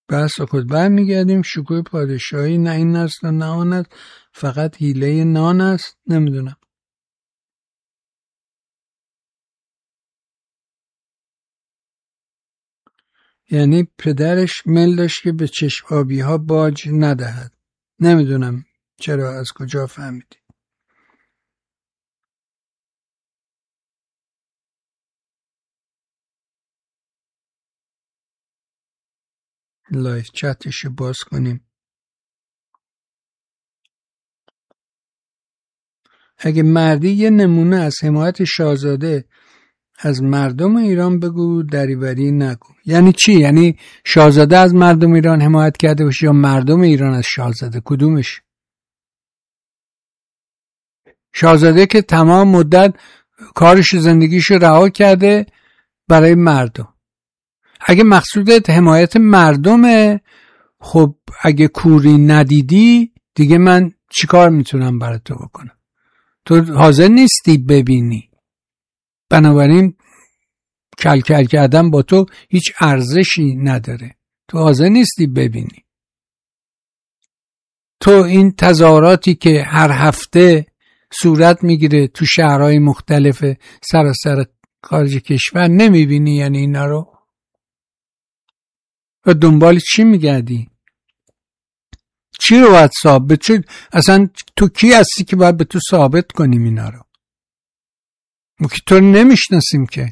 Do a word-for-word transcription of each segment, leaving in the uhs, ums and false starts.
بحث خود برمیگردیم. شکوه پادشاهی نه این است و نه آن است، فقط حیله نان است. نمیدونم. یعنی پدرش میل داشت که به چشم آبی ها باج ندهد. نمیدونم چرا، از کجا فهمیدی؟ لایف چتشو باز کنیم. اگه مردی یه نمونه از حمایت شاهزاده از مردم ایران بگو، دریوری نگو. یعنی چی؟ یعنی شاهزاده از مردم ایران حمایت کرده باشه یا مردم ایران از شاهزاده؟ کدومش؟ شاهزاده که تمام مدت کارش زندگیش رها کرده برای مردم. اگه مقصودت حمایت مردمه، خب اگه کوری ندیدی دیگه من چیکار میتونم برای تو بکنم؟ تو حاضر نیستی ببینی، بنابراین کل کل کردن با تو هیچ ارزشی نداره. تو حاضر نیستی ببینی. تو این تظاهراتی که هر هفته صورت میگیره تو شهرهای مختلف سراسر خارج کشور نمیبینی؟ یعنی اینا رو و دنبال چی میگردی؟ چی رو باید ثابت شد؟ اصلا تو کی هستی که باید به تو ثابت کنیم اینا رو؟ ما که تو رو نمیشناسیم که.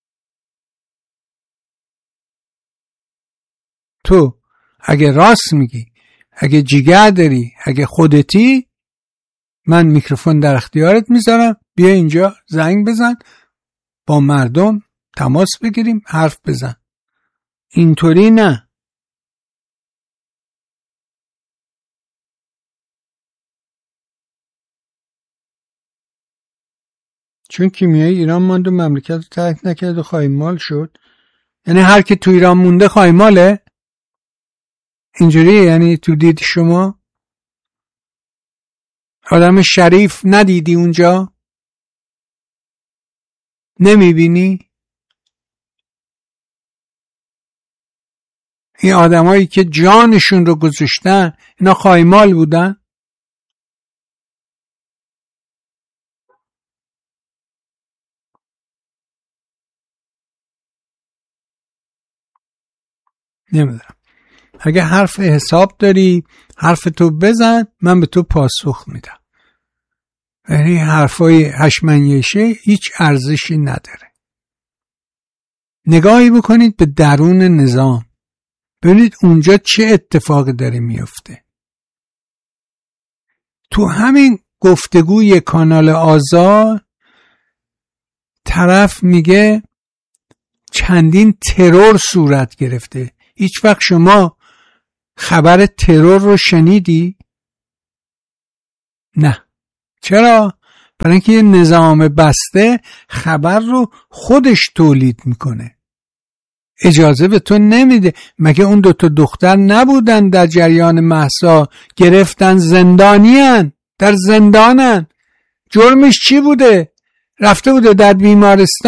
تو اگه راست میگی، اگه جیگر داری، اگه خودتی، من میکروفون در اختیارت میذارم، بیا اینجا زنگ بزن، با مردم تماس بگیریم، حرف بزن. اینطوری نه. چون کیمیای ایران ماند و مملکت رو ترک نکرد و خایمال شد. یعنی هر که تو ایران مونده خایماله؟ اینجوریه یعنی تو دید شما؟ آدم شریف ندیدی اونجا؟ نمیبینی؟ این آدمایی که جانشون رو گذاشتن اینا خایمال بودن؟ نمیدونم. اگه حرف حساب داری حرف تو بزن، من به تو پاسخ میدم. یعنی حرفای هشمنیشه هیچ ارزشی نداره. نگاهی بکنید به درون نظام، ببینید اونجا چه اتفاقی داره میفته. تو همین گفتگوی کانال آزاد طرف میگه چندین ترور صورت گرفته. هیچ وقت شما خبر ترور رو شنیدی؟ نه. چرا؟ برای اینکه یه نظام بسته خبر رو خودش تولید میکنه، اجازه به تو نمیده. مگه اون دوتا دختر نبودن در جریان مهسا گرفتن زندانیان، در زندانن؟ جرمش چی بوده؟ رفته بوده در بیمارستان